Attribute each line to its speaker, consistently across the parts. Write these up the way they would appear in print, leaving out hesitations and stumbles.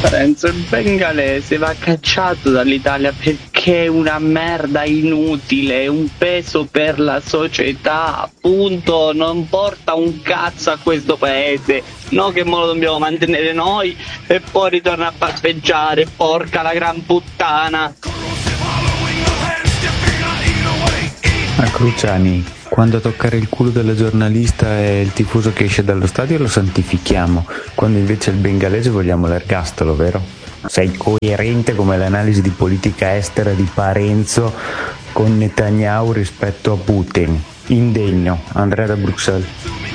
Speaker 1: Renzo, il bengalese va cacciato dall'Italia perché è una merda inutile, è un peso per la società, appunto, non porta un cazzo a questo paese. No, che mo lo dobbiamo mantenere noi e poi ritorna a palpeggiare, porca la gran puttana.
Speaker 2: A Cruciani, quando a toccare il culo della giornalista è il tifoso che esce dallo stadio lo santifichiamo, quando invece il bengalese vogliamo l'ergastolo, vero? Sei coerente come l'analisi di politica estera di Parenzo con Netanyahu rispetto a Putin. Indegno. Andrea da Bruxelles.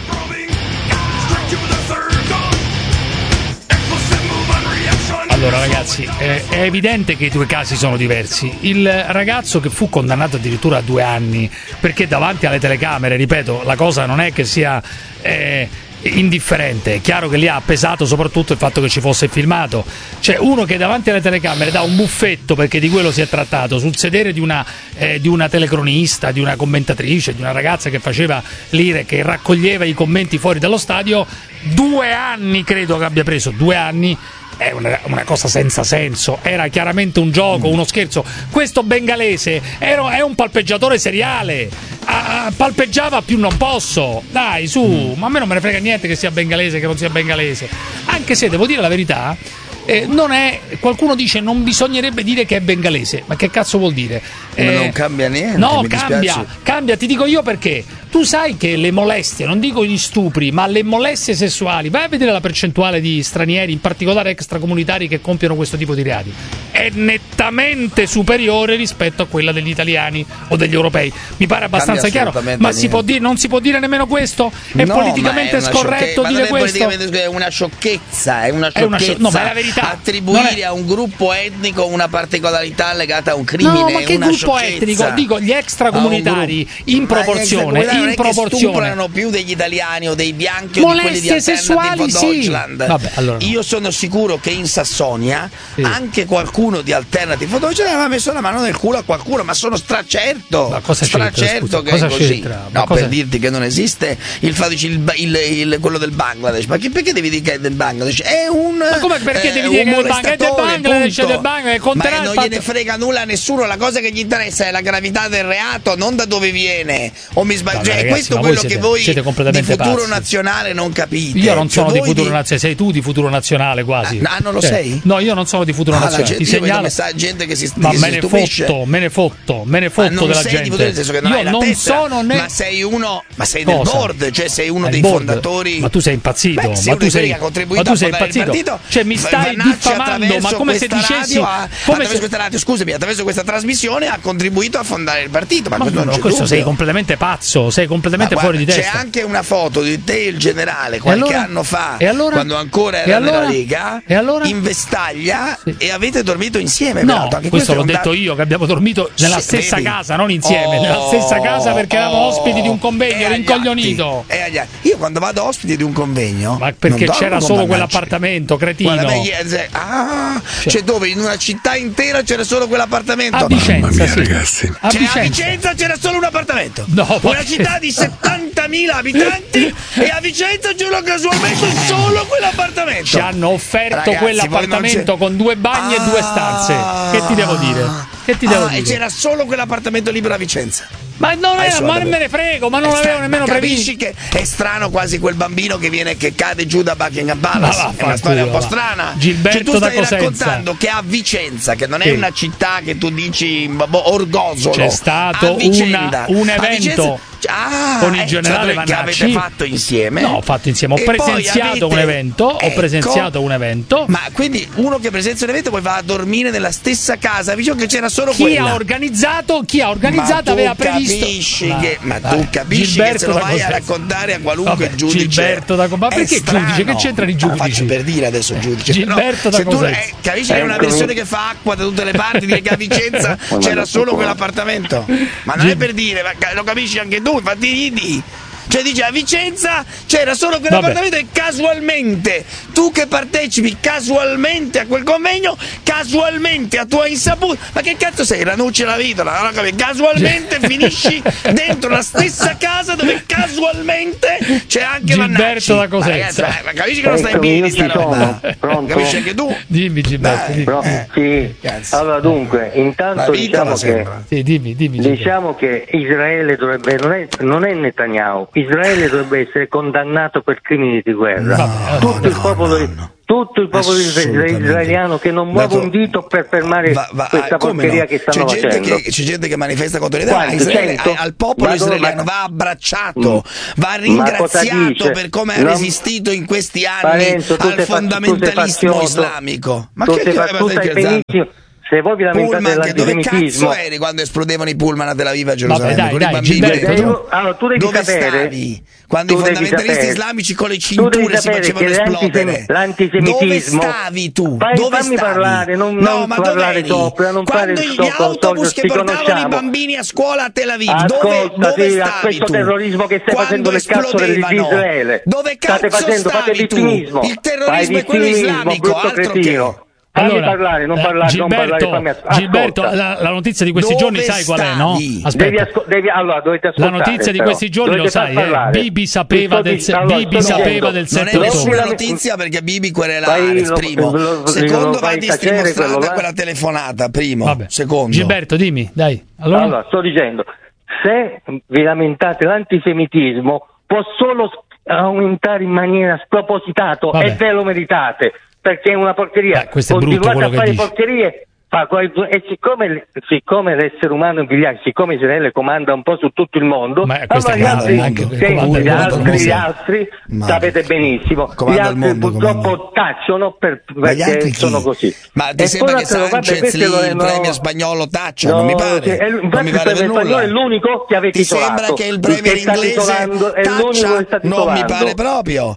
Speaker 3: Allora ragazzi, è evidente che i due casi sono diversi. Il ragazzo che fu condannato addirittura a 2 anni perché davanti alle telecamere, ripeto, la cosa non è che sia indifferente, è chiaro che lì ha pesato soprattutto il fatto che ci fosse filmato. C'è uno che davanti alle telecamere dà un buffetto, perché di quello si è trattato, sul sedere di una telecronista, di una commentatrice, di una ragazza che faceva l'ire, che raccoglieva i commenti fuori dallo stadio. 2 anni credo che abbia preso, 2 anni. È una cosa senza senso, era chiaramente un gioco, uno scherzo. Questo bengalese è un palpeggiatore seriale, palpeggiava più non posso, dai su, ma a me non me ne frega niente che sia bengalese che non sia bengalese, anche se devo dire la verità, non è, qualcuno dice non bisognerebbe dire che è bengalese, ma che cazzo vuol dire?
Speaker 4: Ma non cambia niente.
Speaker 3: No,
Speaker 4: mi
Speaker 3: cambia, ti dico io perché. Tu sai che le molestie, non dico gli stupri, ma le molestie sessuali, vai a vedere la percentuale di stranieri, in particolare extracomunitari, che compiono questo tipo di reati, è nettamente superiore rispetto a quella degli italiani o degli europei. Mi pare abbastanza chiaro, ma non si può dire nemmeno questo? È politicamente scorretto dire questo?
Speaker 4: È una sciocchezza,
Speaker 3: no, ma è la verità.
Speaker 4: Attribuire a un gruppo etnico una particolarità legata a un crimine.
Speaker 3: No, ma che gruppo
Speaker 4: sciocchezza.
Speaker 3: Etnico? Dico gli extracomunitari in proporzione.
Speaker 4: Non è che stuprano più degli italiani o dei bianchi o di quelli di
Speaker 3: sessuali,
Speaker 4: Alternative for Deutschland.
Speaker 3: Allora.
Speaker 4: Io sono sicuro che in Sassonia anche qualcuno di Alternative for Deutschland aveva messo la mano nel culo a qualcuno, ma sono stracerto.
Speaker 3: Ma cosa
Speaker 4: stracerto che
Speaker 3: cosa
Speaker 4: è così.
Speaker 3: No,
Speaker 4: per dirti che non esiste quello del Bangladesh. Ma perché devi dire che è del Bangladesh? È un
Speaker 3: ma come perché devi dire che è del Bangladesh? È del Bangladesh,
Speaker 4: ma non gliene frega nulla a nessuno, la cosa che gli interessa è la gravità del reato, non da dove viene. O mi sbaglio? Cioè,
Speaker 3: ragazzi,
Speaker 4: questo è quello che voi
Speaker 3: siete completamente
Speaker 4: di Futuro
Speaker 3: pazzi.
Speaker 4: Nazionale non capite.
Speaker 3: Io non sono di Futuro Nazionale, sei tu di Futuro Nazionale quasi.
Speaker 4: Non lo sei?
Speaker 3: No, io non sono di Futuro Nazionale. Ti segnalo
Speaker 4: gente che si
Speaker 3: ma
Speaker 4: che
Speaker 3: me
Speaker 4: ne
Speaker 3: fotto della gente.
Speaker 4: Nel senso che non
Speaker 3: io
Speaker 4: hai la
Speaker 3: non
Speaker 4: testa,
Speaker 3: sono
Speaker 4: ma sei del board, cioè sei uno dei fondatori.
Speaker 3: Ma tu sei impazzito,
Speaker 4: ma tu sei impazzito.
Speaker 3: Cioè mi stai diffamando, ma come se dicessi
Speaker 4: attraverso questa trasmissione ha contribuito a fondare il partito, ma questo
Speaker 3: sei completamente pazzo, sei completamente fuori di testa.
Speaker 4: C'è anche una foto di te il generale qualche anno fa, quando ancora era nella Lega, in vestaglia, e avete dormito insieme.
Speaker 3: No, questo l'ho detto io, che abbiamo dormito nella stessa casa, non insieme, nella stessa casa, perché eravamo ospiti di un convegno, ero incoglionito.
Speaker 4: Io quando vado ospite di un convegno,
Speaker 3: ma perché c'era solo quell'appartamento, cretino.
Speaker 4: Cioè dove in una città intera c'era solo quell'appartamento?
Speaker 3: A Vicenza, sì.
Speaker 4: Ragazzi. A Vicenza c'era solo un appartamento.
Speaker 3: No,
Speaker 4: una città di 70.000 abitanti e a Vicenza c'era casualmente solo quell'appartamento.
Speaker 3: Ci hanno offerto quell'appartamento con 2 bagni e 2 stanze. Che ti devo dire?
Speaker 4: E c'era solo quell'appartamento libero a Vicenza.
Speaker 3: Ma non era, ma me ne frego, ma non l'avevo nemmeno previsto.
Speaker 4: Capisci che è strano quasi quel bambino che cade giù da Buckingham Palace. È una storia un po' strana.
Speaker 3: Gilberto
Speaker 4: tu
Speaker 3: da
Speaker 4: stai raccontando che a Vicenza, che non è una città che tu dici orgosolo,
Speaker 3: c'è stato un evento con il generale Vannacci
Speaker 4: che avete fatto insieme.
Speaker 3: No, ho fatto insieme, ho presenziato un evento.
Speaker 4: Ma quindi uno che presenzia un evento poi va a dormire nella stessa casa, vicino che c'era solo
Speaker 3: chi ha organizzato aveva previsto.
Speaker 4: Ma tu capisci che se lo vai a raccontare a qualunque giudice.
Speaker 3: Gilberto da ma perché giudice? Che c'entrano i giudici?
Speaker 4: Faccio per dire adesso giudice.
Speaker 3: Gilberto da
Speaker 4: capisci che è una versione che fa acqua da tutte le parti, dire che a Vicenza c'era solo quell'appartamento. Ma non è per dire, lo capisci anche tu, infatti ridi. Cioè dice a Vicenza c'era solo quell'appartamento e casualmente tu che partecipi casualmente a quel convegno, casualmente a tua insaputa, ma che cazzo sei? Ranucci la vita, casualmente finisci dentro la stessa casa dove casualmente c'è anche
Speaker 3: Gilberto da Cosenza.
Speaker 4: Ma capisci che non stai bene sta roba? Capisci anche tu?
Speaker 3: Dimmi Gilberto.
Speaker 5: Sì. Allora dunque, intanto diciamo che diciamo che Israele dovrebbe, non è Netanyahu, Israele dovrebbe essere condannato per crimini di guerra. Tutto il popolo israeliano che non muove un dito per fermare questa porcheria che stanno facendo.
Speaker 4: C'è gente che manifesta contro l'Italia, Israele al popolo israeliano va abbracciato, va ringraziato per come ha resistito in questi anni al fondamentalismo islamico. Ma che stai benissimo.
Speaker 5: Se voi vi lamentate dell'antisemitismo,
Speaker 4: dove cazzo eri quando esplodevano i pullman a Tel Aviv a Gerusalemme con i bambini?
Speaker 5: Allora, tu devi
Speaker 4: dove
Speaker 5: sapere,
Speaker 4: stavi quando i fondamentalisti islamici con le cinture si facevano esplodere?
Speaker 5: L'antisemitismo,
Speaker 4: dove stavi tu?
Speaker 5: Fammi parlare, non parlare sopra, non fare
Speaker 4: gli autobus che portavano i bambini a scuola a Tel Aviv,
Speaker 5: dove
Speaker 4: stavi
Speaker 5: questo
Speaker 4: tu?
Speaker 5: terrorismo che stai facendo nel cazzo di Israele,
Speaker 4: dove cazzo stavi tu? Il terrorismo è quello islamico, altro che...
Speaker 5: Allora, non parlare.
Speaker 3: Gilberto, la notizia di questi giorni sai qual è, no?
Speaker 5: Aspetta. Dovete ascoltare.
Speaker 3: La notizia di questi giorni lo sai, Bibi sapeva del 7 ottobre.
Speaker 4: Non è nessuna notizia perché Bibi querela Arez, primo. Secondo, va di strada quella telefonata, primo. Secondo.
Speaker 3: Gilberto, dimmi, dai.
Speaker 5: Allora, sto dicendo, se vi lamentate l'antisemitismo può solo aumentare in maniera spropositata e ve lo meritate. Perché è una porcheria. Continuate a fare porcherie e siccome l'essere umano è vigliacco, siccome Israele comanda un po' su tutto il mondo, allora gli altri sapete benissimo, gli altri purtroppo tacciono perché sono così.
Speaker 4: Ma ti sembra che Sanchez lì, il premier spagnolo, taccia? Non mi pare.
Speaker 5: Infatti il premier spagnolo è l'unico che avete isolato.
Speaker 4: Ti sembra che il premier inglese taccia? Non mi pare proprio.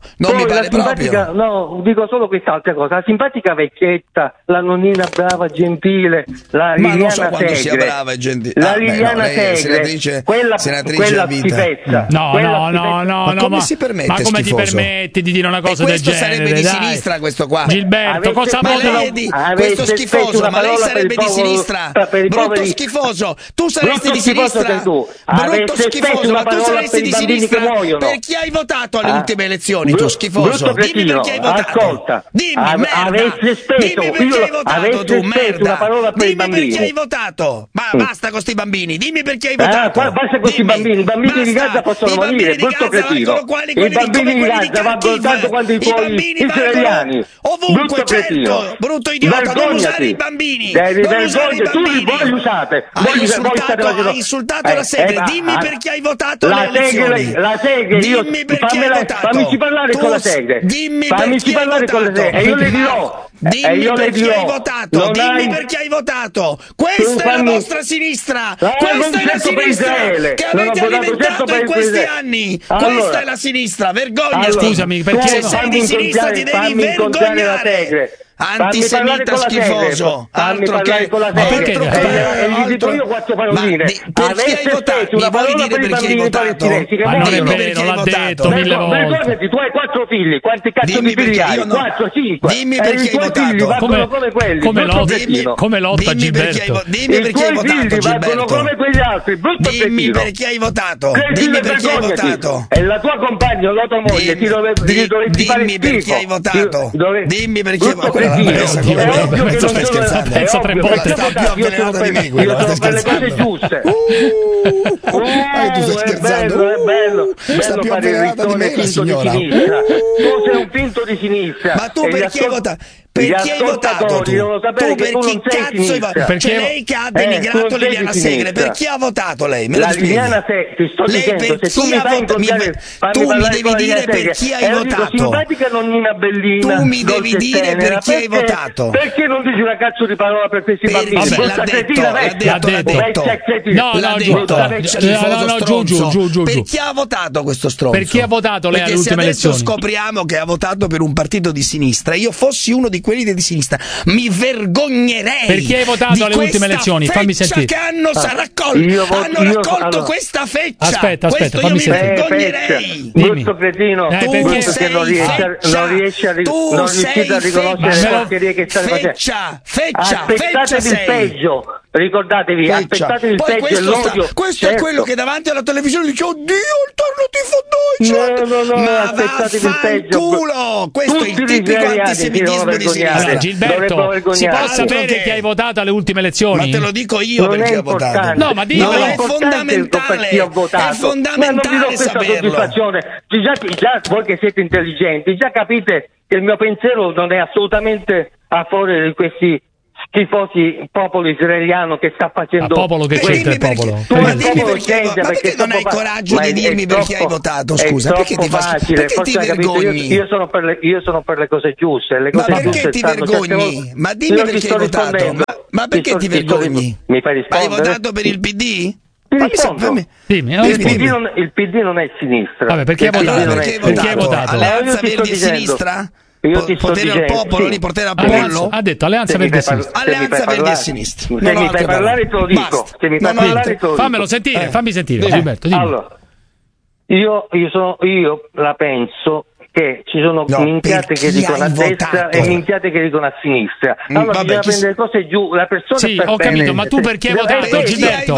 Speaker 5: No, dico solo quest'altra cosa. La simpatica vecchietta, la nonnina brava, gentile, la
Speaker 4: ma
Speaker 5: Liliana
Speaker 4: non so quanto
Speaker 5: Segre,
Speaker 4: sia brava e gentile.
Speaker 5: La Liliana Segre, quella schifezza.
Speaker 3: No,
Speaker 4: ma come si permette?
Speaker 3: Ma come ti permetti di dire una cosa del genere?
Speaker 4: Questo sarebbe di sinistra, questo qua.
Speaker 3: Gilberto, cosa
Speaker 4: questo schifoso, ma lei sarebbe di sinistra? Brutto schifoso. Tu saresti di sinistra? Brutto schifoso, ma tu saresti di sinistra? Per chi hai votato alle ultime elezioni, tu schifoso? Dimmi per chi hai votato.
Speaker 5: Ascolta,
Speaker 4: dimmi, merda. Dimmi per chi hai votato tu, merda. Dimmi per chi hai votato. Ma basta con sti bambini. Dimmi per chi hai votato.
Speaker 5: Basta con sti bambini. I bambini di Gaza possono morire. Brutto cretino. I bambini di Gaza vanno tanto quanto i tuoi israeliani.
Speaker 4: Ovunque, certo. Brutto idiota. Non usare i bambini. Non usare i bambini.
Speaker 5: Voi li usate.
Speaker 4: Hai insultato la Segre. Dimmi per chi hai votato alle elezioni.
Speaker 5: La Segre.
Speaker 4: Dimmi per chi hai votato.
Speaker 5: Fammici parlare con la Segre.
Speaker 4: Dimmi per chi hai votato.
Speaker 5: E io le dirò.
Speaker 4: Dimmi per chi hai votato. Dimmi per chi hai votato. Questa è la vostra sinistra. Questa è la sinistra che avete alimentato in questi anni. Questa è la sinistra. Vergognati.
Speaker 3: Scusami, perché
Speaker 4: se sei di sinistra ti devi vergognare. Antisemita schifoso. Altro che
Speaker 5: gli dico io quattro paroline.
Speaker 4: Per chi hai votato? Mi vuoi dire per chi hai votato?
Speaker 3: Ma non è vero, l'ha detto 1000 volte.
Speaker 5: Vergognati, tu hai 4 figli. Quanti cazzo di figli hai? 4, 5.
Speaker 4: Dimmi per chi hai votato.
Speaker 3: Come lotta Gilberto?
Speaker 4: Dimmi per chi hai votato, Gilberto.
Speaker 5: Come quegli altri.
Speaker 4: Dimmi per chi hai votato. Dimmi per chi hai votato.
Speaker 5: E la tua compagna o la tua moglie ti dovresti fare schifo.
Speaker 4: Dimmi per chi hai votato. Dimmi per chi hai votato.
Speaker 3: Stai scherzando? Pensa 3 volte.
Speaker 5: Io sono per le cose giuste.
Speaker 4: Tu stai scherzando?
Speaker 5: È bello fare il rittone finto di sinistra. Tu sei un finto di sinistra.
Speaker 4: Ma tu per chi hai votato? Per chi hai votato tu? Tu per chi cazzo hai votato? C'è lei che ha denigrato Liliana Segre. Per chi ha votato lei? Me lo spieghi?
Speaker 5: Liliana Segre, ti sto dicendo, se tu mi fai incontrare,
Speaker 4: tu mi devi dire per chi hai votato.
Speaker 5: Simpatica nonnina bellina.
Speaker 4: Tu mi devi dire per chi hai votato.
Speaker 5: Perché non dici una cazzo di parola per questi bambini?
Speaker 4: L'ha detto. No, giù. Per chi ha votato questo stronzo?
Speaker 3: Per chi ha votato lei alle ultime elezioni?
Speaker 4: Perché se adesso scopriamo che ha votato per un partito di sinistra, io fossi uno di quelli di sinistra. Mi vergognerei.
Speaker 3: Perché hai votato alle ultime elezioni? Fammi sentire.
Speaker 4: Che hanno raccolto questa feccia.
Speaker 3: Aspetta, fammi sentire.
Speaker 5: Vergognerei. Brutto cretino, tu che non riesci a riconoscere le porcherie che state facendo. Aspettatevi il peggio. Ricordatevi, aspettatevi il peggio e l'odio.
Speaker 4: Questo è quello che davanti alla televisione dice: oddio, il Torno
Speaker 5: No, aspettatevi il peggio.
Speaker 4: Culo! Questo è il tipico antisemitismo di sinistra.
Speaker 3: Allora, Gilberto, si può sapere che hai votato alle ultime elezioni?
Speaker 4: Ma te lo dico io perché ho votato.
Speaker 3: No, ma dimmelo.
Speaker 4: No, è fondamentale. È fondamentale saperlo.
Speaker 5: Già voi che siete intelligenti, già capite che il mio pensiero non è assolutamente a favore di questi schifosi popolo israeliano che sta facendo
Speaker 3: popolo che c'entra il popolo.
Speaker 4: Ma dimmi perché non hai coraggio di dirmi perché hai votato, scusa, perché ti
Speaker 5: facile,
Speaker 4: perché ti vergogni?
Speaker 5: Io sono per le cose giuste,
Speaker 4: ma perché ti vergogni? Ma dimmi perché hai votato. Ma perché ti vergogni?
Speaker 5: Mi fai rispondere?
Speaker 4: Hai votato per il PD?
Speaker 5: Il PD non è sinistra.
Speaker 3: Vabbè, perché hai votato?
Speaker 4: Alleanza Verdi e Sinistra? Potere al popolo, lì potere al popolo?
Speaker 3: Ha detto Alleanza Verdi e Sinistra.
Speaker 4: Alleanza Verdi e Sinistra.
Speaker 5: Se mi fai parlare te lo dico.
Speaker 3: Fammelo sentire, fammi sentire, Gilberto.
Speaker 5: Allora, io la penso che ci sono minchiate che dicono a destra e minchiate che dicono a sinistra. Allora bisogna prendere le cose giù, la persona
Speaker 3: sì, ho capito, ma tu perché hai votato, Gilberto?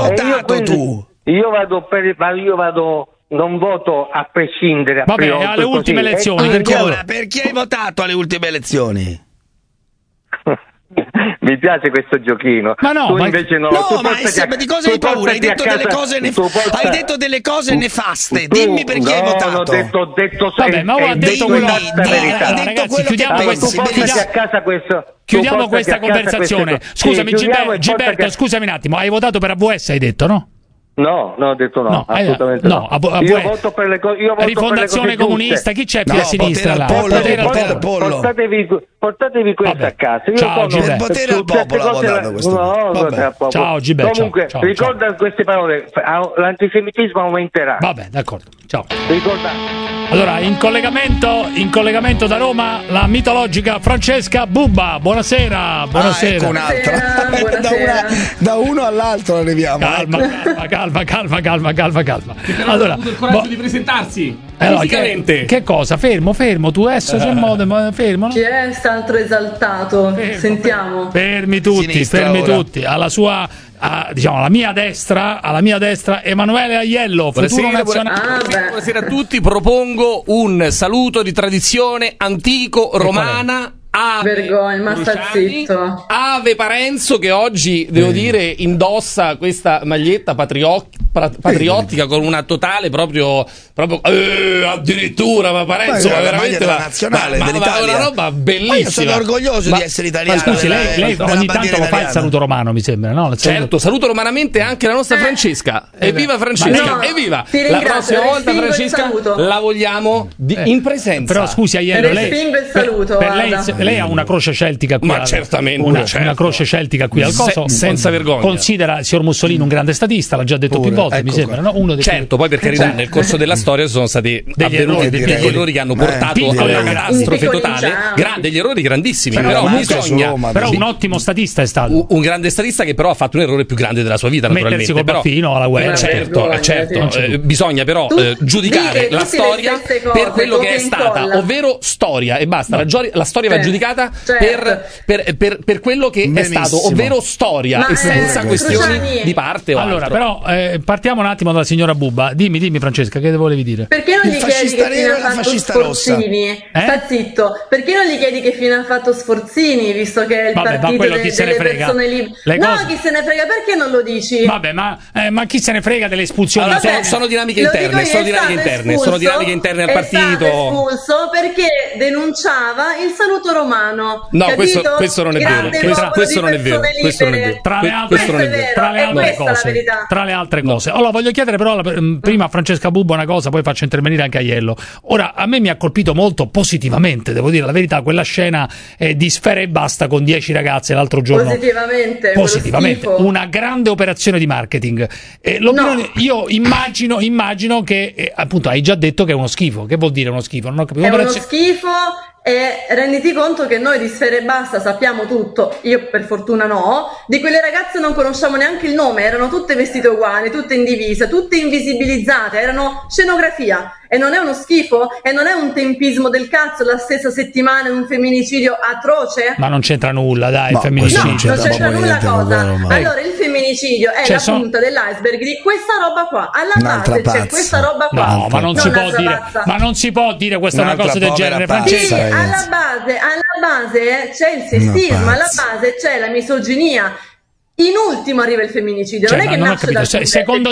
Speaker 5: Non voto a prescindere.
Speaker 3: Vabbè, alle ultime elezioni.
Speaker 4: Perché hai votato alle ultime elezioni?
Speaker 5: Mi piace questo giochino.
Speaker 3: Ma no,
Speaker 5: tu invece no.
Speaker 4: Ma di cosa hai paura? Hai detto delle cose nefaste. Dimmi perché hai votato.
Speaker 5: Ho detto
Speaker 3: vabbè, ma ho detto quello. Ragazzi, chiudiamo questa conversazione. Scusami, Gilberto, scusami un attimo. Hai votato per AVS, hai detto, no?
Speaker 5: No, ho detto no, assolutamente no.
Speaker 3: Io voto per le cose. Rifondazione comunista, chi c'è più a sinistra là?
Speaker 5: Portatevi questo a casa.
Speaker 3: Ciao Gilberto.
Speaker 4: Potere al popolo.
Speaker 3: Ciao Gilberto.
Speaker 5: Comunque, ricorda queste parole, l'antisemitismo aumenterà.
Speaker 3: Vabbè, d'accordo. Ciao.
Speaker 5: Ricorda.
Speaker 3: Allora, in collegamento da Roma, la mitologica Francesca Bubba. Buonasera.
Speaker 4: Ecco un'altra. Da uno all'altro arriviamo.
Speaker 3: Calma.
Speaker 6: Allora, ha avuto il coraggio di presentarsi fisicamente.
Speaker 3: Che cosa? Fermo, tu esso c'è modo, fermo.
Speaker 7: Chi è stato esaltato? Sentiamo.
Speaker 3: Fermi tutti. Alla sua alla mia destra Emanuele Aiello, futuro nazionale.
Speaker 6: Buonasera a tutti, propongo un saluto di tradizione antico romana.
Speaker 7: Vergogna, ma sta zitto.
Speaker 6: Ave Parenzo, che oggi devo dire indossa questa maglietta patriottica con una totale proprio addirittura, ma Parenzo ma veramente
Speaker 4: la nazionale dell'Italia,
Speaker 6: una roba bellissima.
Speaker 4: Io sono orgoglioso di essere italiano.
Speaker 3: Ma scusi, lei ogni tanto lo fa il saluto romano, mi sembra, no?
Speaker 6: Certo, saluto romanamente anche la nostra Francesca. Evviva Francesca, evviva! La prossima volta Francesca la vogliamo in presenza.
Speaker 3: Però scusi Aiello,
Speaker 7: respingo il saluto.
Speaker 3: Per lei ha una croce celtica qui.
Speaker 6: Ma certamente,
Speaker 3: una croce celtica qui al coso.
Speaker 6: Senza vergogna.
Speaker 3: Considera il signor Mussolini un grande statista, l'ha già detto più volte, mi sembra, no? Uno
Speaker 6: certo, poi per carità, nel corso della storia sono stati avvenuti degli errori che hanno portato alla catastrofe totale. Degli errori grandissimi, però bisogna.
Speaker 3: Però un ottimo statista è stato.
Speaker 6: Un grande statista che però ha fatto un errore più grande della sua vita, naturalmente.
Speaker 3: Mettersi col baffino alla guerra.
Speaker 6: Certo. Bisogna però giudicare la storia per quello che è stata, ovvero storia, e basta. La storia va giudicata per quello che è stato, ovvero storia, e senza questioni di parte o
Speaker 3: allora,
Speaker 6: altro.
Speaker 3: però partiamo un attimo dalla signora Bubba. Dimmi Francesca, che volevi dire?
Speaker 7: Perché non gli chiedi che fine ha fatto Sforzini? Sta zitto. Perché non gli chiedi che fine ha fatto Sforzini, visto che è il partito delle persone libere? Chi se ne frega, perché non lo dici?
Speaker 3: Vabbè, ma chi se ne frega delle espulsioni?
Speaker 6: Sono dinamiche interne, sono dinamiche interne al partito.
Speaker 7: È stato espulso perché denunciava il saluto romano.
Speaker 6: No, questo non è vero. Questo non è vero.
Speaker 3: Tra le altre cose. Allora voglio chiedere però prima a Francesca Bubba una cosa, poi faccio intervenire anche Aiello. Ora, a me mi ha colpito molto positivamente, devo dire la verità, quella scena di Sfera e Basta con 10 ragazze l'altro giorno. Positivamente. Una grande operazione di marketing. Io immagino che appunto hai già detto che è uno schifo. Che vuol dire uno schifo? Non ho capito.
Speaker 7: È uno schifo e renditi conto che noi di Sfera Ebbasta sappiamo tutto, io per fortuna no, di quelle ragazze non conosciamo neanche il nome, erano tutte vestite uguali, tutte in divisa, tutte invisibilizzate, erano scenografia. E non è uno schifo? E non è un tempismo del cazzo la stessa settimana in un femminicidio atroce?
Speaker 3: Ma non c'entra nulla, dai, il femminicidio.
Speaker 7: No, non c'entra nulla cosa. Allora il femminicidio è la punta dell'iceberg di questa roba qua. Alla base c'è questa roba qua.
Speaker 3: No, ma non si può dire questa è una cosa del genere, Francesca.
Speaker 7: Sì, alla base c'è il sessismo, alla base c'è la misoginia. In ultimo arriva il femminicidio, non è che nasce dal
Speaker 3: secondo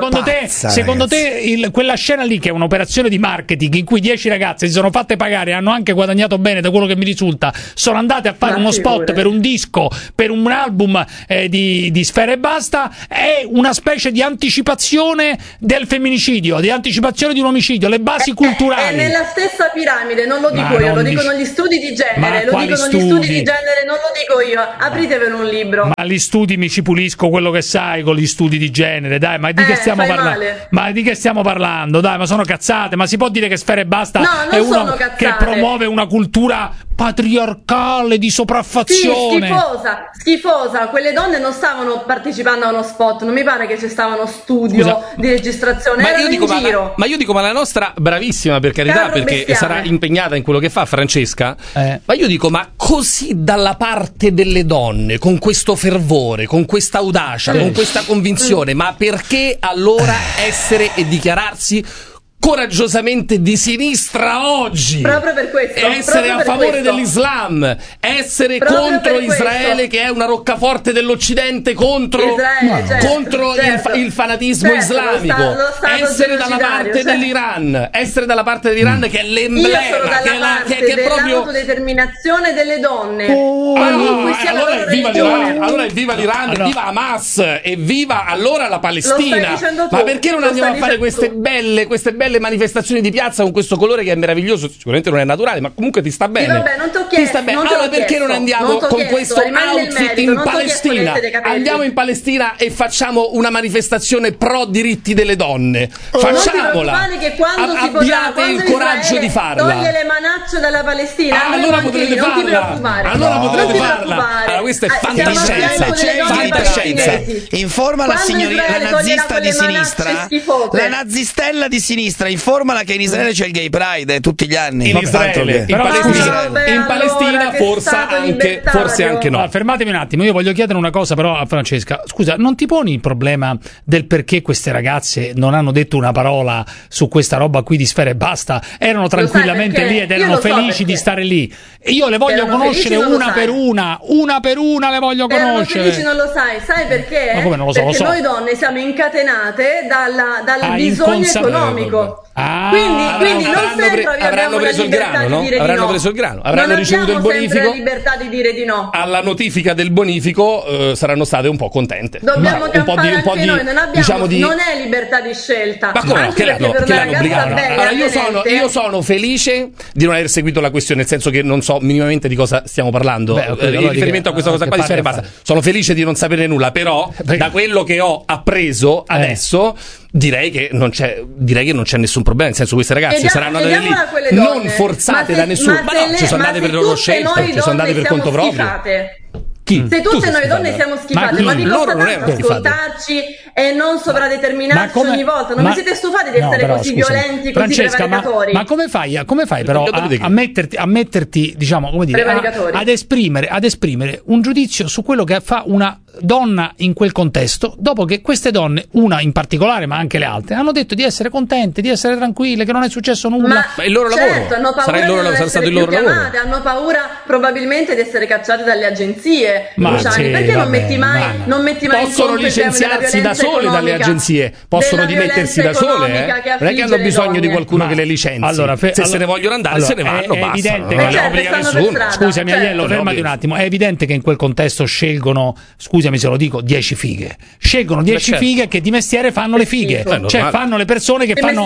Speaker 3: te quella scena lì, che è un'operazione di marketing in cui 10 ragazze si sono fatte pagare e hanno anche guadagnato bene, da quello che mi risulta, sono andate a fare uno spot per un disco, per un album di Sfera Ebbasta, è una specie di anticipazione del femminicidio, di anticipazione di un omicidio, le basi culturali.
Speaker 7: È nella stessa piramide, non lo dico io, lo dicono gli studi di genere, non lo dico io, apritevelo un libro.
Speaker 3: Ma gli studi mi ci pulisco quello che sai con gli studi di genere, dai, ma di che stiamo parlando? Ma di che stiamo parlando? Dai, ma sono cazzate, ma si può dire che Sfera Ebbasta è uno che promuove una cultura patriarcale di sopraffazione?
Speaker 7: Sì, schifosa. Quelle donne non stavano partecipando a uno spot, non mi pare che ci stava uno studio di registrazione, erano in giro.
Speaker 6: Ma io dico, ma la nostra bravissima, per carità, perché sarà impegnata in quello che fa, Francesca, ma io dico, ma così dalla parte delle donne, con questo fervore, con questa audacia, con questa convinzione, ma perché allora essere e dichiararsi coraggiosamente di sinistra oggi?
Speaker 7: Proprio per questo.
Speaker 6: Essere a favore dell'Islam, essere contro Israele, che è una roccaforte dell'Occidente contro il fanatismo islamico, essere dalla parte dell'Iran, che è l'emblema, che è proprio
Speaker 7: l'autodeterminazione delle donne.
Speaker 6: Allora evviva l'Iran, evviva Hamas, evviva allora la Palestina. Ma perché non andiamo a fare queste belle manifestazioni di piazza con questo colore che è meraviglioso? Sicuramente non è naturale, ma comunque ti sta bene.
Speaker 7: Sì, vabbè, non ti ho chiesto,
Speaker 6: allora perché non andiamo con questo outfit in Palestina? Andiamo in Palestina e facciamo una manifestazione pro diritti delle donne. Facciamola. Abbiate il coraggio di farla.
Speaker 7: Toglie le manacce dalla Palestina.
Speaker 6: Allora potrete farla. Allora questa è fantascienza.
Speaker 4: Informa la signorina, la nazista di sinistra, la nazistella di sinistra, informala che in Israele c'è il Gay Pride tutti gli anni.
Speaker 6: In Palestina forse anche no.
Speaker 3: Allora, fermatemi un attimo, io voglio chiedere una cosa però a Francesca. Scusa, non ti poni il problema del perché queste ragazze non hanno detto una parola su questa roba qui di Sfera Ebbasta? Erano tranquillamente lì ed erano felici di stare lì. E io le voglio conoscere una per una le voglio conoscere.
Speaker 7: Felici non lo sai perché?
Speaker 3: Ma come non lo so?
Speaker 7: Perché noi donne siamo incatenate dal bisogno economico. Quindi non sempre
Speaker 6: avranno preso il grano, avranno ricevuto il bonifico,
Speaker 7: la libertà di dire di no.
Speaker 6: Alla notifica del bonifico saranno state un po' contente.
Speaker 7: Dobbiamo campare anche noi, non abbiamo, non è libertà di scelta.
Speaker 6: Ma come no? Che l'hanno obbligato? Allora io sono felice di non aver seguito la questione, nel senso che non so minimamente di cosa stiamo parlando. In riferimento a questa cosa qua di Sfera Ebbasta, sono felice di non sapere nulla, però da quello che ho appreso adesso direi che non c'è nessun problema, nel senso, queste ragazze saranno andate lì non forzate da nessuno, ma no, ci sono andate per loro scelta, ci sono andate per conto proprio.
Speaker 7: Se tutte noi donne siamo schifate, ma vi costa tanto ascoltarci e non sovradeterminarci ogni volta? Non vi siete stufati di essere così violenti, così prevaricatori?
Speaker 3: Ma come fai però a metterti, diciamo, come dire, ad esprimere un giudizio su quello che fa una donna in quel contesto, dopo che queste donne, una in particolare ma anche le altre, hanno detto di essere contente, di essere tranquille, che non è successo nulla?
Speaker 6: Ma il loro lavoro
Speaker 7: hanno paura
Speaker 6: sarà stato il loro lavoro.
Speaker 7: Hanno paura probabilmente di essere cacciate dalle agenzie. Perché non metti mai
Speaker 6: possono licenziarsi da sole dalle agenzie, possono dimettersi da sole, non è che hanno bisogno di qualcuno che le licenzi. Se se ne vogliono andare se ne vanno, basta, non li obbliga nessuno.
Speaker 3: Scusami Aiello, fermati un attimo, è evidente che in quel contesto scelgono, scusami se lo dico, 10 fighe, scelgono 10 fighe che di mestiere fanno le fighe, cioè fanno le persone che fanno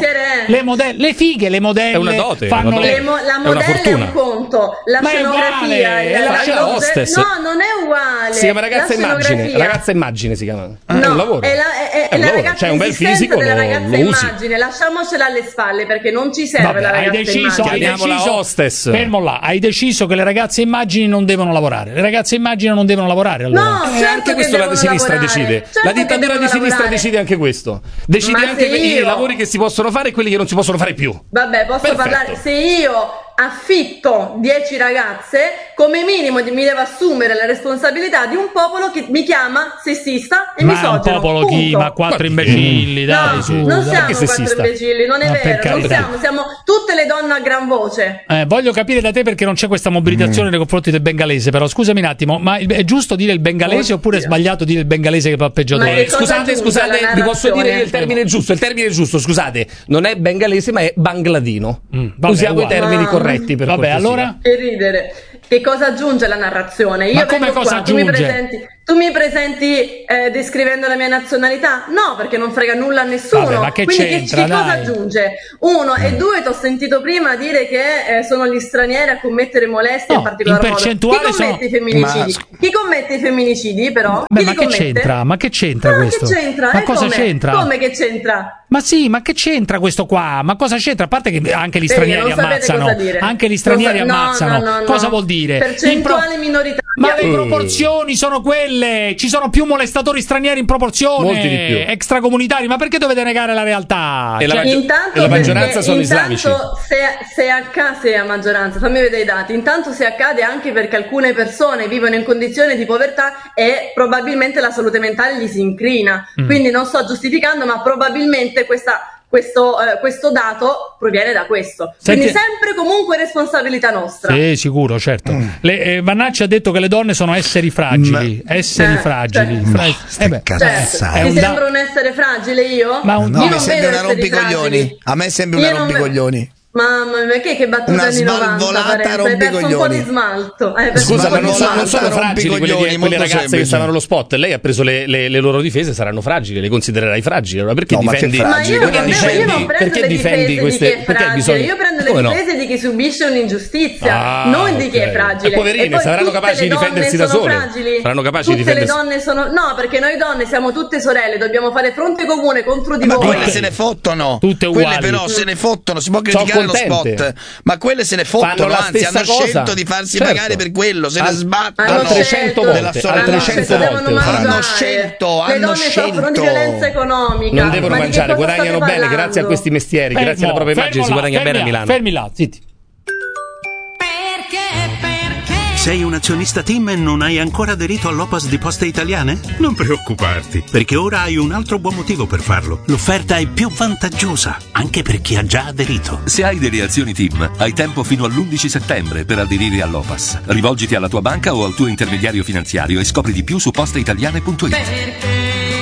Speaker 3: le fighe, le modelle,
Speaker 6: è una dote,
Speaker 7: la modella è un conto, la scenografia,
Speaker 6: la hostess.
Speaker 7: No, non è uguale. spalle.
Speaker 6: Si chiama ragazza immagine si chiama.
Speaker 7: No,
Speaker 6: è un lavoro.
Speaker 7: È la ragazza,
Speaker 6: cioè un bel fisico
Speaker 7: della
Speaker 6: lo
Speaker 7: ragazza
Speaker 6: usi.
Speaker 7: immagine, lasciamocela alle spalle perché non ci serve la ragazza immagine.
Speaker 3: Hostess. Fermo là, hai deciso che le ragazze immagini non devono lavorare. Le ragazze immagini non devono lavorare, allora.
Speaker 7: No, certo,
Speaker 6: anche questo la sinistra decide.
Speaker 7: Certo,
Speaker 6: la dittatura di sinistra decide anche questo. Decide anche i lavori che si possono fare e quelli che non si possono fare più.
Speaker 7: Vabbè, posso parlare. Se io affitto 10 ragazze, come minimo mi devo assumere la responsabilità di un popolo che mi chiama sessista e misogino.
Speaker 3: Ma un popolo chi? Ma 4 imbecilli, dai, su.
Speaker 7: Non siamo 4 imbecilli, non è vero, non siamo tutte le donne a gran voce.
Speaker 3: Voglio capire da te perché non c'è questa mobilitazione nei confronti del bengalese, però scusami un attimo, ma è giusto dire il bengalese oppure è sbagliato dire il bengalese che fa peggiatore?
Speaker 6: Scusate, vi posso dire il termine giusto, scusate, non è bengalese ma è bangladino. Usiamo i termini corretti. Per
Speaker 3: vabbè, allora
Speaker 7: che ridere. Che cosa aggiunge la narrazione? Io
Speaker 3: ma come cosa aggiunge?
Speaker 7: Tu mi presenti descrivendo la mia nazionalità? No, perché non frega nulla a nessuno.
Speaker 3: Vabbè, ma che
Speaker 7: quindi
Speaker 3: c'entra,
Speaker 7: che cosa aggiunge? 1 e 2, ti ho sentito prima dire che sono gli stranieri a commettere molestie in particolar modo. Chi commette i femminicidi? Chi commette i femminicidi però?
Speaker 3: Beh, ma che c'entra? Ma che c'entra questo?
Speaker 7: Che c'entra?
Speaker 3: Ma cosa c'entra?
Speaker 7: Come che c'entra?
Speaker 3: Ma sì, ma che c'entra questo qua? Ma cosa c'entra? A parte che anche gli stranieri ammazzano. Anche gli stranieri ammazzano.
Speaker 7: No.
Speaker 3: Cosa vuol dire?
Speaker 7: Percentuale minoritaria.
Speaker 3: Ma le proporzioni sono quelle. Ci sono più molestatori stranieri in proporzione.
Speaker 6: Molti di più.
Speaker 3: Extracomunitari. Ma perché dovete negare la realtà?
Speaker 6: E la maggioranza sono islamici.
Speaker 7: Se a maggioranza, fammi vedere i dati. Intanto se accade anche perché alcune persone vivono in condizioni di povertà e probabilmente la salute mentale gli si incrina. Quindi non sto giustificando, ma probabilmente questo dato proviene da questo. Quindi sempre comunque responsabilità nostra.
Speaker 3: Sì, sicuro, certo. Vannacci ha detto che le donne sono esseri fragili. Fragili.
Speaker 7: Ti sembra un essere fragile io?
Speaker 4: Mi sembra una rompicoglioni. A me sembra una rompicoglioni.
Speaker 7: Mamma mia, che battuta anni 90, hai perso un po' di smalto.
Speaker 6: Scusa, ma non sono fragili quelle ragazze che stavano allo spot. Lei ha preso le loro difese, saranno fragili, le considererai fragili. Allora perché difendi?
Speaker 7: Ma io non prendo le difese di chi è fragile, io prendo le difese di chi subisce un'ingiustizia, non di chi è fragile.
Speaker 6: Poverine, saranno capaci di difendersi da sole. Saranno capaci di difendersi.
Speaker 7: Tutte le donne sono no, perché noi donne siamo tutte sorelle, dobbiamo fare fronte comune contro di voi.
Speaker 4: Ma quelle se ne fottono.
Speaker 3: Tutte uguali.
Speaker 4: Quelle però se ne fottono, si può criticare lo spot, ma quelle se ne fottono, anzi hanno scelto di farsi pagare per quello, se ne sbattono
Speaker 6: altre 100 volte,
Speaker 4: hanno scelto
Speaker 7: le donne soffrono di violenza economica,
Speaker 6: non devono mangiare, guadagnano bene grazie a questi mestieri, grazie alla propria immagine si guadagna bene a Milano.
Speaker 3: Fermi là, zitti.
Speaker 8: Sei un azionista TIM e non hai ancora aderito all'OPAS di Poste Italiane? Non preoccuparti, perché ora hai un altro buon motivo per farlo. L'offerta è più vantaggiosa, anche per chi ha già aderito.
Speaker 9: Se hai delle azioni TIM, hai tempo fino all'11 settembre per aderire all'OPAS. Rivolgiti alla tua banca o al tuo intermediario finanziario e scopri di più su posteitaliane.it.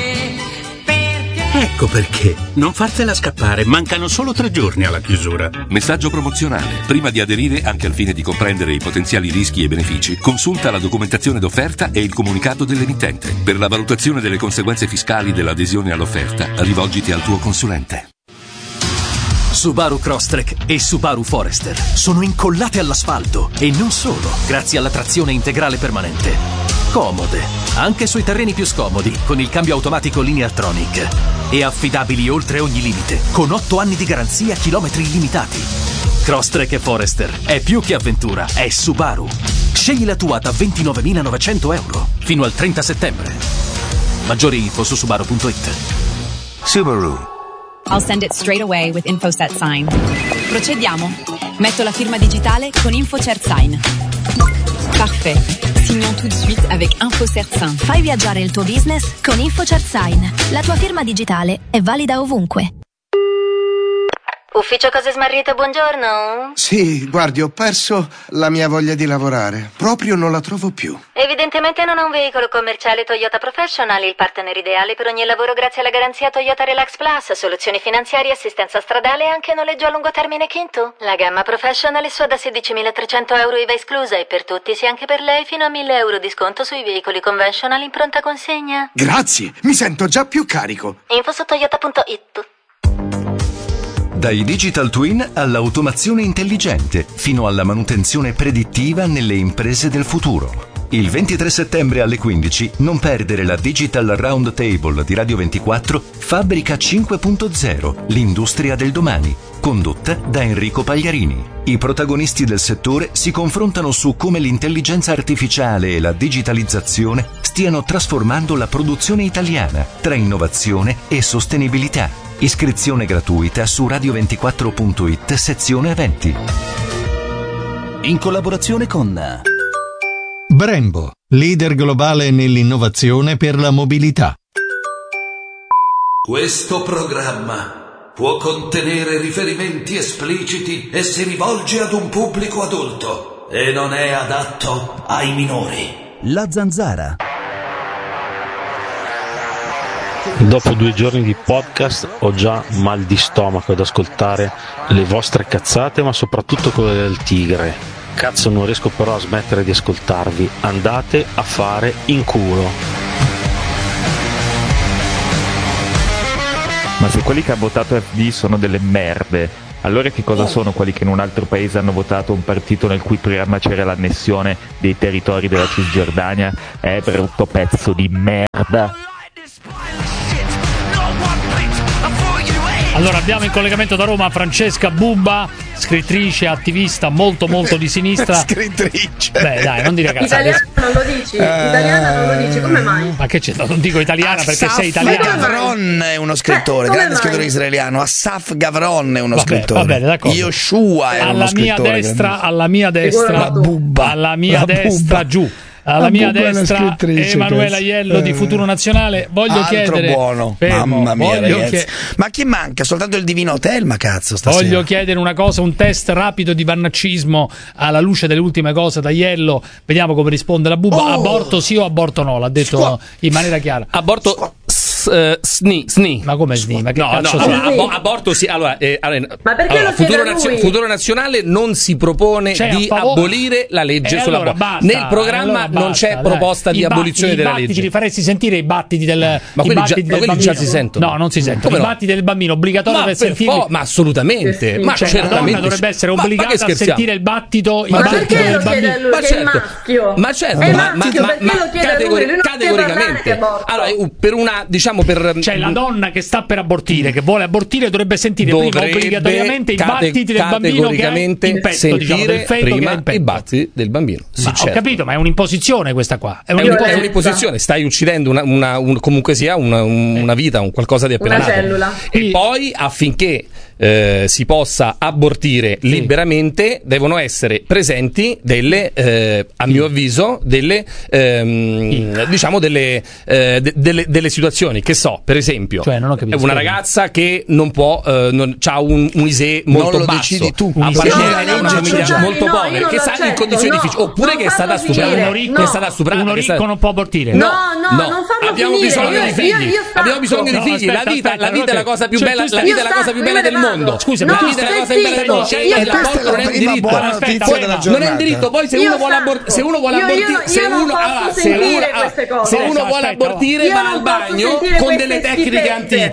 Speaker 8: Ecco perché. Non fartela scappare, mancano solo 3 giorni alla chiusura.
Speaker 9: Messaggio promozionale. Prima di aderire, anche al fine di comprendere i potenziali rischi e benefici, consulta la documentazione d'offerta e il comunicato dell'emittente. Per la valutazione delle conseguenze fiscali dell'adesione all'offerta, rivolgiti al tuo consulente.
Speaker 10: Subaru Crosstrek e Subaru Forester sono incollate all'asfalto e non solo, grazie alla trazione integrale permanente. Comode, anche sui terreni più scomodi, con il cambio automatico Lineartronic. E affidabili oltre ogni limite, con 8 anni di garanzia, chilometri illimitati. Crosstrek e Forester è più che avventura, è Subaru. Scegli la tua da 29.900 euro fino al 30 settembre. Maggiori info su subaru.it.
Speaker 8: Subaru.
Speaker 11: I'll send it straight away with InfoSet Sign. Procediamo. Metto la firma digitale con InfoCert Sign. Parfait. Signons tout de suite avec InfoCert Sign.
Speaker 12: Fai viaggiare il tuo business con InfoCert Sign. La tua firma digitale è valida ovunque.
Speaker 13: Ufficio Cose Smarrite, buongiorno.
Speaker 14: Sì, guardi, ho perso la mia voglia di lavorare. Proprio non la trovo più.
Speaker 13: Evidentemente non ha un veicolo commerciale Toyota Professional, il partner ideale per ogni lavoro grazie alla garanzia Toyota Relax Plus, soluzioni finanziarie, assistenza stradale e anche noleggio a lungo termine Kinto. La gamma Professional è sua da 16.300 euro IVA esclusa e per tutti, sia anche per lei, fino a 1.000 euro di sconto sui veicoli conventional in pronta consegna.
Speaker 14: Grazie, mi sento già più carico.
Speaker 13: Info su toyota.it.
Speaker 15: Dai digital twin all'automazione intelligente, fino alla manutenzione predittiva nelle imprese del futuro. Il 23 settembre alle 15 non perdere la Digital Round Table di Radio 24 Fabbrica 5.0, l'industria del domani, condotta da Enrico Pagliarini. I protagonisti del settore si confrontano su come l'intelligenza artificiale e la digitalizzazione stiano trasformando la produzione italiana tra innovazione e sostenibilità. Iscrizione gratuita su radio24.it sezione eventi.
Speaker 16: In collaborazione con Brembo, leader globale nell'innovazione per la mobilità.
Speaker 17: Questo programma può contenere riferimenti espliciti e si rivolge ad un pubblico adulto e non è adatto ai minori.
Speaker 16: La Zanzara.
Speaker 18: Dopo 2 giorni di podcast ho già mal di stomaco ad ascoltare le vostre cazzate, ma soprattutto quelle del tigre. Cazzo, non riesco però a smettere di ascoltarvi. Andate a fare in culo.
Speaker 19: Ma se quelli che hanno votato FD sono delle merde, allora che cosa sono quelli che in un altro paese hanno votato un partito nel cui programma c'era l'annessione dei territori della Cisgiordania? Brutto pezzo di merda.
Speaker 3: Allora abbiamo in collegamento da Roma Francesca Bubba, scrittrice, attivista molto di sinistra.
Speaker 4: Scrittrice.
Speaker 3: Beh dai, non dire cazzate.
Speaker 7: Italiana non lo dici? Italiana non lo dici, come mai?
Speaker 3: Ma che c'è? Non dico italiana perché sei italiana.
Speaker 4: Gavron è uno scrittore, grande scrittore israeliano. Asaf Gavron è uno scrittore.
Speaker 3: Va bene, d'accordo.
Speaker 4: Yoshua è uno scrittore.
Speaker 3: Alla mia destra,
Speaker 4: Bubba.
Speaker 3: Alla mia destra, giù. Alla mia destra Emanuela Iello di Futuro Nazionale. Voglio chiedere
Speaker 4: buono. Mamma mia, ragazzi. Ma chi manca? Soltanto il Divino Hotel, ma cazzo stasera.
Speaker 3: Voglio chiedere una cosa, un test rapido di vannaccismo alla luce delle ultime cose da Iello. Vediamo come risponde la Bubba. Aborto sì o aborto no? L'ha detto in maniera chiara.
Speaker 6: Aborto sni.
Speaker 3: Ma come sni? Ma che cazzo
Speaker 6: aborto sì. Allora,
Speaker 7: ma perché
Speaker 6: Futuro Nazionale non si propone di abolire la legge sull'aborto. Nel programma non c'è proposta di abolizione della legge.
Speaker 3: Li faresti sentire i battiti del
Speaker 6: bambino? Già si sentono.
Speaker 3: No, non si sentono. I battiti del bambino obbligatorio per sentire.
Speaker 6: Ma assolutamente. Ma certamente.
Speaker 3: La donna dovrebbe essere obbligata a sentire il battito.
Speaker 7: Ma perché lo chiede a lui? Che è maschio?
Speaker 6: Ma certo,
Speaker 7: ma categoricamente.
Speaker 6: Allora, per una, diciamo, per
Speaker 3: cioè la donna che sta per abortire, che vuole abortire, dovrebbe sentire prima obbligatoriamente i battiti del bambino che è in petto, diciamo, del feto che è in petto.
Speaker 6: I battiti del bambino. Sì,
Speaker 3: ho capito, ma è un'imposizione questa qua.
Speaker 6: È un'imposizione, stai uccidendo comunque sia una vita, un qualcosa di appena nato.
Speaker 7: Una cellula.
Speaker 6: E poi affinché si possa abortire liberamente devono essere presenti delle a mio avviso delle diciamo delle situazioni, che so, per esempio,
Speaker 3: cioè, non ho capito,
Speaker 6: una ragazza che non può c'ha un ISEE molto
Speaker 4: non lo
Speaker 6: basso,
Speaker 4: decidi tu,
Speaker 6: appartiene a una famiglia molto povera, che sta in condizioni difficili, oppure che è stata stuprata,
Speaker 3: uno ricco non può abortire.
Speaker 7: No, non farlo
Speaker 6: abbiamo bisogno di figli. Abbiamo bisogno di figli. La vita è la cosa più bella, la vita è la cosa più bella del mondo.
Speaker 3: Scusa,
Speaker 6: la vita è la cosa più bella del mondo. L'aborto non è un diritto. Non è un diritto. Poi se uno vuole abortire va al bagno con delle tecniche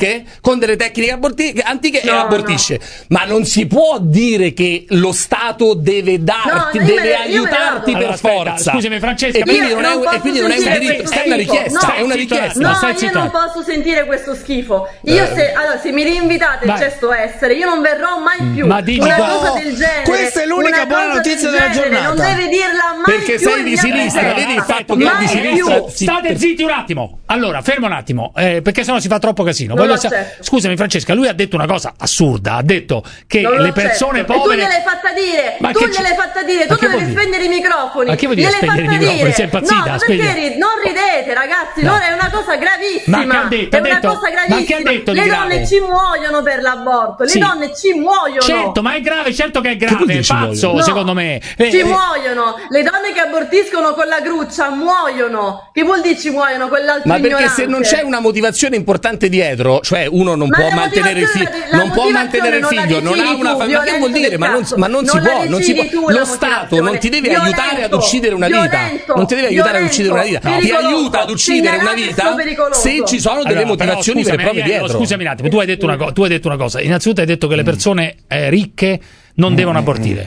Speaker 6: antiche e abortisce. Ma non si può dire che lo Stato deve darti, deve aiutarti per forza.
Speaker 3: Scusami Francesca,
Speaker 6: e quindi non è un diritto, è una richiesta, è una richiesta.
Speaker 7: No, io non posso sentire questo schifo. Io se mi rinvitate il cesto essere, io non verrò mai più.
Speaker 3: Ma dici,
Speaker 7: una cosa del genere.
Speaker 4: Questa è l'unica buona notizia della giornata.
Speaker 7: Non deve dirla mai
Speaker 6: perché
Speaker 7: più.
Speaker 6: Sei di sinistra, vedi il fatto che è di sinistra.
Speaker 3: State zitti un attimo. Allora, fermo un attimo, perché sennò si fa troppo casino. Scusami Francesca, lui ha detto una cosa assurda, ha detto che le persone povere.
Speaker 7: E tu gliel'hai fatta dire. Tu devi spegnere i microfoni.
Speaker 3: Ma che vuol dire spegnere i microfoni? Sei impazzita?
Speaker 7: No, perché non ridete, ragazzi, non è una cosa gravissima.
Speaker 3: Ma che ha detto?
Speaker 7: È una cosa gravissima.
Speaker 3: Ma che ha detto
Speaker 7: le donne ci muoiono per l'aborto. Le donne ci muoiono.
Speaker 3: Certo, ma è grave, certo che è grave, pazzo, secondo me.
Speaker 7: Ci muoiono. Le donne che abortiscono con la gruccia muoiono. Che vuol dire ci muoiono? Quell'altro
Speaker 6: ignorante. Ma perché se non c'è una motivazione importante dietro, cioè uno non può mantenere il figlio, non ha una famiglia. Ma che vuol dire? Ma non si può. Lo Stato non ti deve aiutare ad uccidere una vita. Non ti deve aiutare ad uccidere una vita. Ti aiuta ad uccidere una vita se ci sono delle motivazioni vere e proprie dietro.
Speaker 3: Scusami un attimo, tu hai detto una cosa. Innanzitutto hai detto che le persone ricche non devono abortire.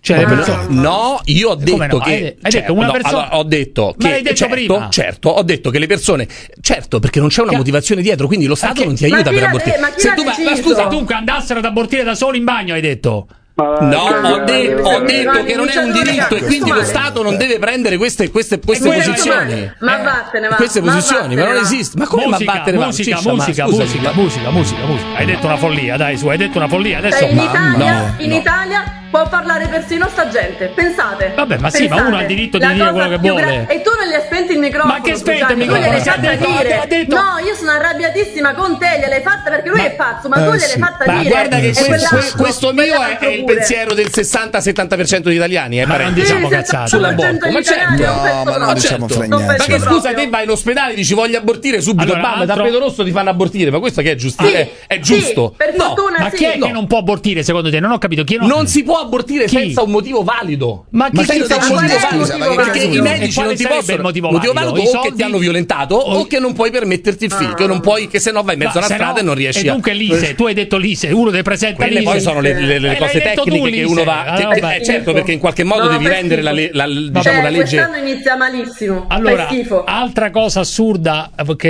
Speaker 3: Cioè,
Speaker 6: no, io ho detto che
Speaker 3: hai detto una persona.
Speaker 6: Allora, ho detto
Speaker 3: Ma
Speaker 6: che
Speaker 3: l'hai detto prima.
Speaker 6: Certo, ho detto che le persone, certo, perché non c'è una motivazione dietro, quindi lo Stato non ti aiuta per abortire.
Speaker 3: Se tu scusa, dunque andassero ad abortire da soli in bagno, hai detto.
Speaker 6: No, ho detto che non è un diritto e quindi lo Stato non deve prendere queste posizioni.
Speaker 7: Ma vattene, va.
Speaker 6: Queste posizioni, ma non esiste. Ma come vattene?
Speaker 3: Musica. Hai detto una follia, dai, hai detto una follia. Adesso
Speaker 7: in Italia può parlare persino sta gente. Pensate.
Speaker 3: Vabbè, ma sì, ma uno ha il diritto di dire quello che vuole.
Speaker 7: E tu non gli hai spento il microfono.
Speaker 3: Ma che spento il microfono?
Speaker 7: Ha detto. No, io sono arrabbiatissima con te, gliel'hai fatta perché lui è pazzo, ma tu gliel'hai fatta dire.
Speaker 6: Ma guarda che questo mio è il pensiero del 60-70% degli italiani,
Speaker 3: ma non diciamo cazzate
Speaker 6: sull'aborto. Ma certo,
Speaker 14: ma non diciamo fra niente.
Speaker 6: Ma che scusa, te vai in ospedale e dici voglio abortire subito, bam, tappeto rosso ti fanno abortire, ma questo che è giusto? È giusto?
Speaker 7: Per fortuna
Speaker 3: ma chi è che non può abortire secondo te? Non ho capito chi
Speaker 6: non si può abortire senza un motivo valido.
Speaker 3: Ma chi
Speaker 6: senza un motivo valido? Perché i medici non ti possono. Motivo valido o che ti hanno violentato o che non puoi permetterti il figlio, non puoi, che se no vai in mezzo alla strada e non riesci a.
Speaker 3: E dunque l'ISE, tu hai detto l'ISE, uno dei presenti
Speaker 6: l'ISE. Poi sono le cose tecniche che uno va. Certo, perché in qualche modo devi rendere la legge.
Speaker 7: Quest'anno inizia malissimo.
Speaker 3: Allora, altra cosa assurda che